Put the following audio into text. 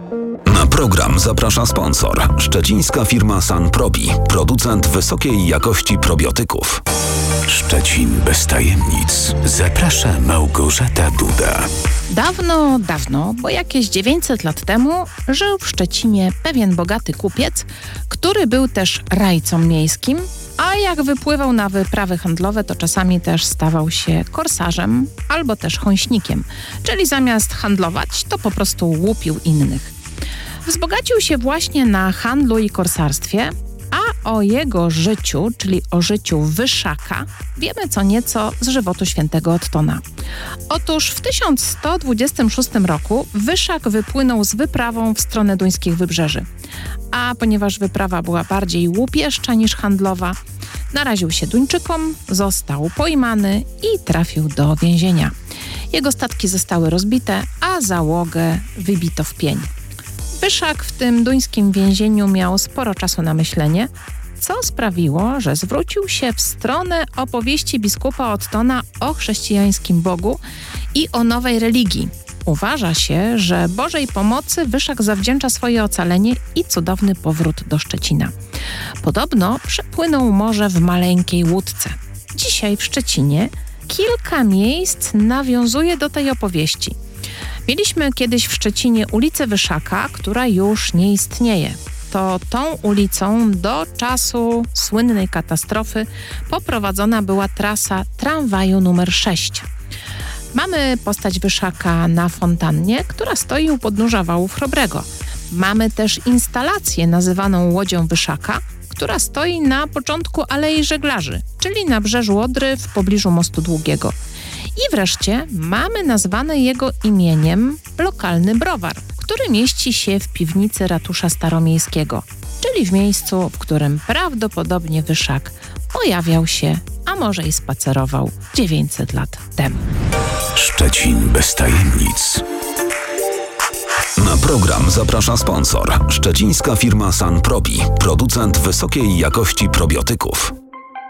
Na program zaprasza sponsor. Szczecińska firma Sanprobi, producent wysokiej jakości probiotyków. Szczecin bez tajemnic. Zaprasza Małgorzata Duda. Dawno, bo jakieś 900 lat temu żył w Szczecinie pewien bogaty kupiec, który był też rajcą miejskim, a jak wypływał na wyprawy handlowe, to czasami też stawał się korsarzem albo też chąśnikiem, czyli zamiast handlować, to po prostu łupił innych. Wzbogacił się właśnie na handlu i korsarstwie, a o jego życiu, czyli o życiu Wyszaka, wiemy co nieco z żywotu świętego Ottona. Otóż w 1126 roku Wyszak wypłynął z wyprawą w stronę duńskich wybrzeży. A ponieważ wyprawa była bardziej łupieszcza niż handlowa, naraził się Duńczykom, został pojmany i trafił do więzienia. Jego statki zostały rozbite, a załogę wybito w pień. Wyszak w tym duńskim więzieniu miał sporo czasu na myślenie, co sprawiło, że zwrócił się w stronę opowieści biskupa Ottona o chrześcijańskim Bogu i o nowej religii. Uważa się, że Bożej pomocy Wyszak zawdzięcza swoje ocalenie i cudowny powrót do Szczecina. Podobno przepłynął morze w maleńkiej łódce. Dzisiaj w Szczecinie kilka miejsc nawiązuje do tej opowieści. Mieliśmy kiedyś w Szczecinie ulicę Wyszaka, która już nie istnieje. To tą ulicą do czasu słynnej katastrofy poprowadzona była trasa tramwaju numer 6. Mamy postać Wyszaka na fontannie, która stoi u podnóża wału Chrobrego. Mamy też instalację nazywaną Łodzią Wyszaka, która stoi na początku Alei Żeglarzy, czyli na brzeżu Odry w pobliżu Mostu Długiego. I wreszcie mamy nazwany jego imieniem lokalny browar, który mieści się w piwnicy ratusza staromiejskiego, czyli w miejscu, w którym prawdopodobnie Wyszak pojawiał się, a może i spacerował 900 lat temu. Szczecin bez tajemnic. Na program zaprasza sponsor. Szczecińska firma Sanprobi, producent wysokiej jakości probiotyków.